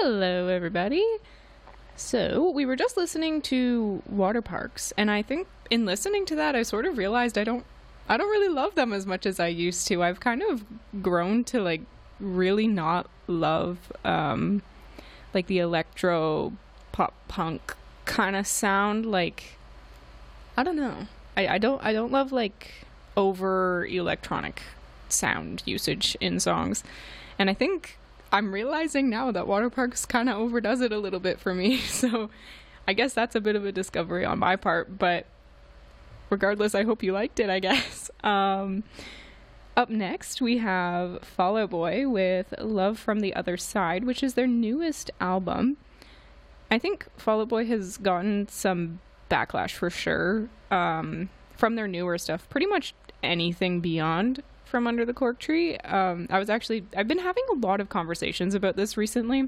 Hello, everybody. So, we were just listening to Water Parks, and I think in listening to that, I sort of realized I don't really love them as much as I used to. I've kind of grown to like really not love like the electro pop punk kind of sound. Like, I don't know. I don't love like over electronic sound usage in songs. And I think I'm realizing now that Water Parks kind of overdoes it a little bit for me. So I guess that's a bit of a discovery on my part. But regardless, I hope you liked it, I guess. Up next, we have Fall Out Boy with Love from the Other Side, which is their newest album. I think Fall Out Boy has gotten some backlash for sure from their newer stuff. Pretty much anything beyond From Under the Cork Tree. I've been having a lot of conversations about this recently.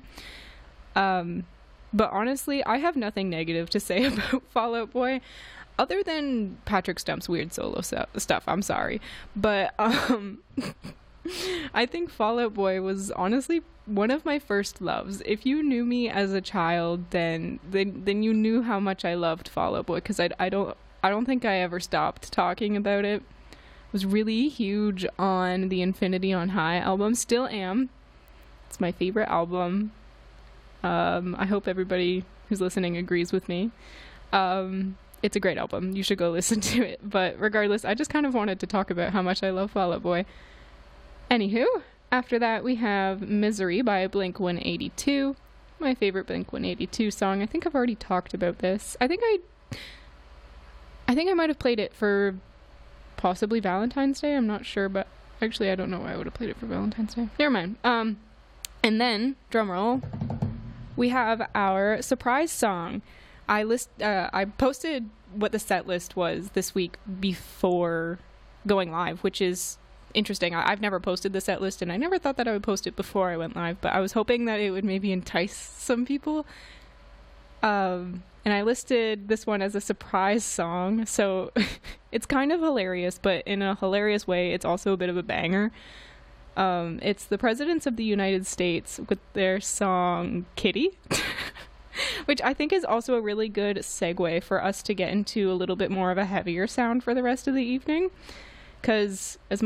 But honestly, I have nothing negative to say about Fall Out Boy other than Patrick Stump's weird solo stuff. I'm sorry. But I think Fall Out Boy was honestly one of my first loves. If you knew me as a child, then you knew how much I loved Fall Out Boy, because I don't think I ever stopped talking about it. Was really huge on the Infinity on High album. Still am. It's my favorite album. I hope everybody who's listening agrees with me. It's a great album. You should go listen to it. But regardless, I just kind of wanted to talk about how much I love Fall Out Boy. Anywho, after that we have Misery by Blink-182. My favorite Blink-182 song. I think I've already talked about this. I think I might have played it for possibly Valentine's Day. I'm not sure, but actually I don't know why I would have played it for Valentine's Day. Never mind. And then, drumroll, we have our surprise song. I posted what the set list was this week before going live, which is interesting. I've never posted the set list, and I never thought that I would post it before I went live, but I was hoping that it would maybe entice some people. And I listed this one as a surprise song, so it's kind of hilarious, but in a hilarious way, it's also a bit of a banger. It's the Presidents of the United States with their song Kitty, which I think is also a really good segue for us to get into a little bit more of a heavier sound for the rest of the evening, because as